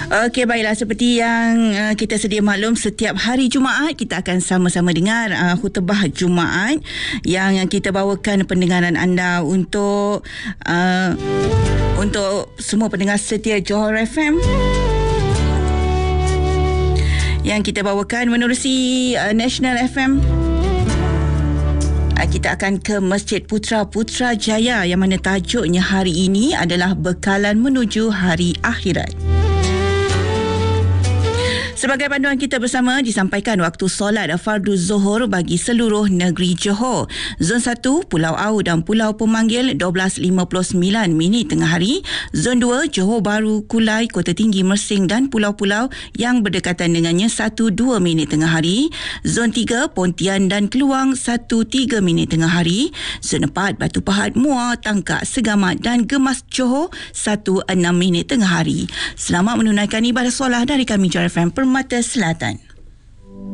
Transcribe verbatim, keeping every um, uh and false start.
Okey, baiklah, seperti yang uh, kita sedia maklum, setiap hari Jumaat kita akan sama-sama dengar uh, khutbah Jumaat yang, yang kita bawakan pendengaran anda untuk uh, untuk semua pendengar setia Johor F M, yang kita bawakan menerusi uh, National F M. Kita akan ke Masjid Putra Putrajaya, yang mana tajuknya hari ini adalah Bekalan Menuju Hari Akhirat. Sebagai panduan kita bersama, disampaikan waktu solat fardu Zuhur bagi seluruh negeri Johor. Zon satu, Pulau Au dan Pulau Pemanggil, dua belas lima puluh sembilan minit tengah hari. Zon dua, Johor Bahru, Kulai, Kota Tinggi, Mersing dan pulau-pulau yang berdekatan dengannya, satu dua minit tengah hari. Zon tiga, Pontian dan Keluang, satu tiga minit tengah hari. Zon empat, Batu Pahat, Muar, Tangkak, Segamat dan Gemas Johor, satu enam minit tengah hari. Selamat menunaikan ibadah solat dari kami Johor F M Permata Selatan.